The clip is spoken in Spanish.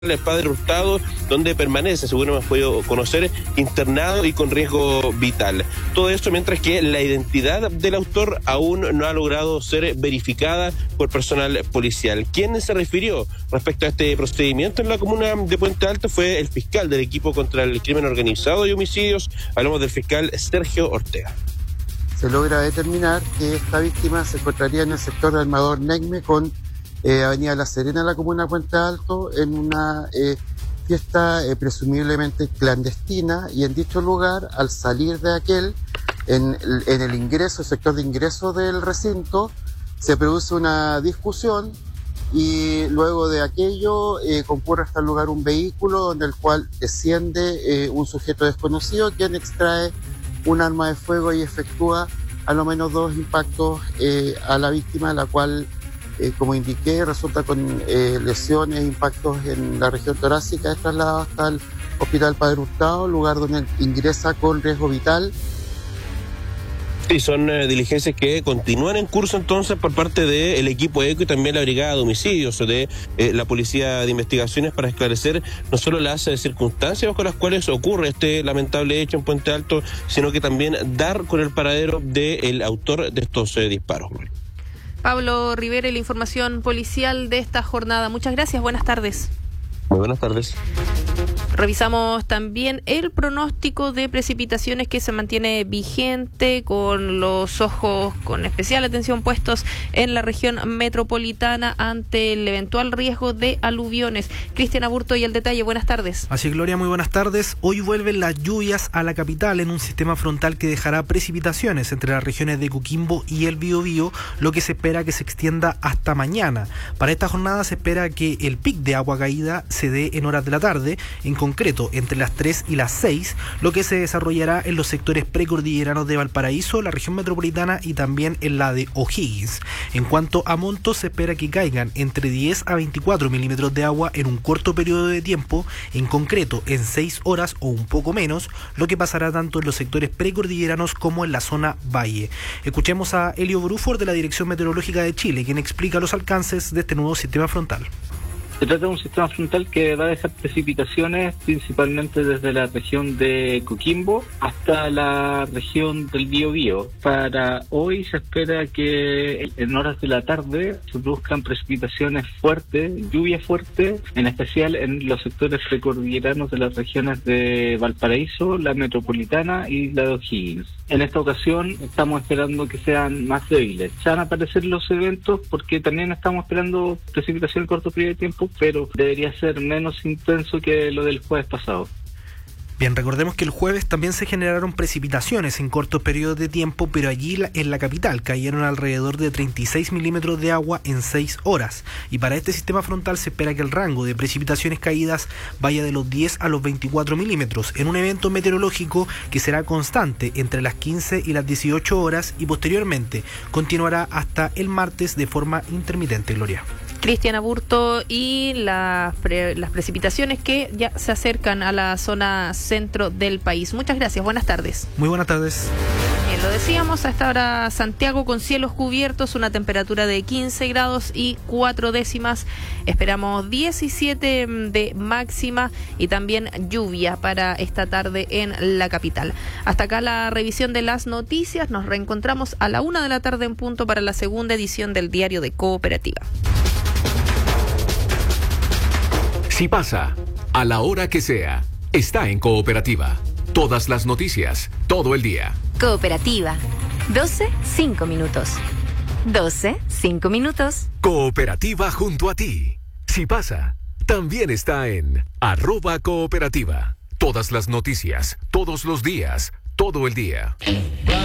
Padre Hurtado, donde permanece, según hemos podido conocer, internado y con riesgo vital. Todo esto mientras que la identidad del autor aún no ha logrado ser verificada por personal policial. Quien se refirió respecto a este procedimiento en la comuna de Puente Alto fue el fiscal del equipo contra el crimen organizado y homicidios. Hablamos del fiscal Sergio Ortega. Se logra determinar que esta víctima se encontraría en el sector de Armador Negme con Avenida La Serena, la comuna de Puente Alto, en una fiesta presumiblemente clandestina, y en dicho lugar, al salir de aquel, en el ingreso, el sector de ingreso del recinto, se produce una discusión y luego de aquello concurre hasta el lugar un vehículo donde el cual desciende un sujeto desconocido quien extrae un arma de fuego y efectúa a lo menos 2 impactos a la víctima, la cual, como indiqué, resulta con lesiones e impactos en la región torácica. Es trasladado hasta el Hospital Padre Hurtado, lugar donde ingresa con riesgo vital. Sí, son diligencias que continúan en curso entonces por parte del equipo ECO y también la Brigada de Homicidios de la Policía de Investigaciones para esclarecer no solo las circunstancias bajo las cuales ocurre este lamentable hecho en Puente Alto, sino que también dar con el paradero del autor de estos disparos. Pablo Rivera, la información policial de esta jornada. Muchas gracias, buenas tardes. Muy buenas tardes. Revisamos también el pronóstico de precipitaciones que se mantiene vigente, con los ojos con especial atención puestos en la región metropolitana ante el eventual riesgo de aluviones. Cristian Aburto y el detalle, buenas tardes. Así es, Gloria, muy buenas tardes. Hoy vuelven las lluvias a la capital en un sistema frontal que dejará precipitaciones entre las regiones de Coquimbo y el Biobío, lo que se espera que se extienda hasta mañana. Para esta jornada se espera que el pic de agua caída se dé en horas de la tarde, en concreto entre las 3 y las 6, lo que se desarrollará en los sectores precordilleranos de Valparaíso, la región metropolitana y también en la de O'Higgins. En cuanto a montos, se espera que caigan entre 10 a 24 milímetros de agua en un corto periodo de tiempo, en concreto en 6 horas o un poco menos, lo que pasará tanto en los sectores precordilleranos como en la zona valle. Escuchemos a Elio Bruford de la Dirección Meteorológica de Chile, quien explica los alcances de este nuevo sistema frontal. Se trata de un sistema frontal que va a dejar precipitaciones principalmente desde la región de Coquimbo hasta la región del Biobío. Para hoy se espera que en horas de la tarde se produzcan precipitaciones fuertes, lluvia fuerte, en especial en los sectores precordilleranos de las regiones de Valparaíso, la metropolitana y la de O'Higgins. En esta ocasión estamos esperando que sean más débiles. Se van a aparecer los eventos porque también estamos esperando precipitación en corto periodo de tiempo, pero debería ser menos intenso que lo del jueves pasado. Bien, recordemos que el jueves también se generaron precipitaciones en cortos periodos de tiempo, pero allí en la capital cayeron alrededor de 36 milímetros de agua en 6 horas. Y para este sistema frontal se espera que el rango de precipitaciones caídas vaya de los 10 a los 24 milímetros, en un evento meteorológico que será constante entre las 15 y las 18 horas y posteriormente continuará hasta el martes de forma intermitente, Gloria. Cristian Aburto, y las precipitaciones que ya se acercan a la zona centro del país. Muchas gracias, buenas tardes. Muy buenas tardes. Bien, lo decíamos, a esta hora Santiago con cielos cubiertos, una temperatura de 15 grados y 4 décimas. Esperamos 17 de máxima y también lluvia para esta tarde en la capital. Hasta acá la revisión de las noticias. Nos reencontramos a la 1 de la tarde en punto para la segunda edición del Diario de Cooperativa. Si pasa, a la hora que sea, está en Cooperativa. Todas las noticias, todo el día. Cooperativa. 12, 5 minutos. 12, 5 minutos. Cooperativa junto a ti. Si pasa, también está en @cooperativa. Todas las noticias, todos los días, todo el día.